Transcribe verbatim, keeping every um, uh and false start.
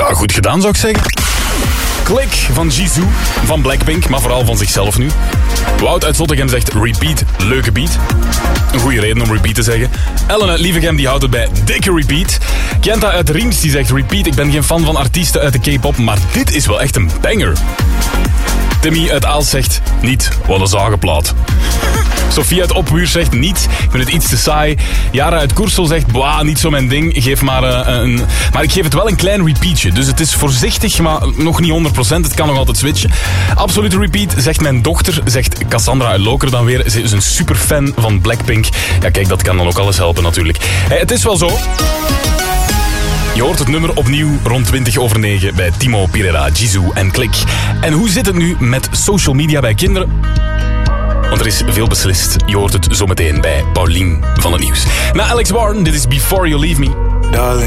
Ja, goed gedaan zou ik zeggen. Klik van Jisoo, van Blackpink, maar vooral van zichzelf nu. Wout uit Zottegem zegt repeat, leuke beat. Een goede reden om repeat te zeggen. Ellen uit Lievegem die houdt het bij dikke repeat. Kenta uit Riems die zegt repeat, ik ben geen fan van artiesten uit de K-pop, maar dit is wel echt een banger. Timmy uit Aals zegt niet, wat een zagenplaat. Sofie uit Opbuur zegt niet, ik vind het iets te saai. Jara uit Koersel zegt, boah, niet zo mijn ding. Geef maar, uh, een... maar ik geef het wel een klein repeatje. Dus het is voorzichtig, maar nog niet honderd procent. Het kan nog altijd switchen. Absolute repeat, zegt mijn dochter. Zegt Cassandra uit Loker dan weer. Ze is een superfan van Blackpink. Ja, kijk, dat kan dan ook alles helpen natuurlijk. Hey, het is wel zo. Je hoort het nummer opnieuw rond twintig over negen bij Timo, Pirera, Jisoo en Klik. En hoe zit het nu met social media bij kinderen? Want er is veel beslist. Je hoort het zometeen bij Paulien van het Nieuws. Na Alex Warren, dit is Before You Leave Me. Darling.